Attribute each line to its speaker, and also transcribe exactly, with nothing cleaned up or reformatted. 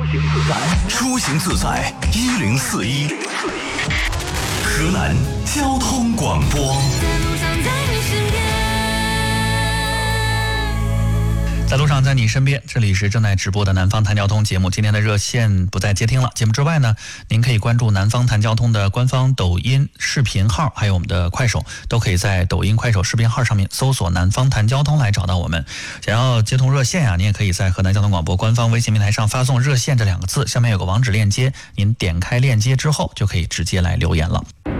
Speaker 1: 出行自在一零四一，河南交通广播。
Speaker 2: 在路上，在你身边，这里是正在直播的南方谈交通节目。今天的热线不再接听了。节目之外呢，您可以关注南方谈交通的官方抖音视频号，还有我们的快手，都可以在抖音、快手视频号上面搜索南方谈交通来找到我们。想要接通热线啊，您也可以在河南交通广播官方微信平台上发送热线这两个字，下面有个网址链接，您点开链接之后就可以直接来留言了。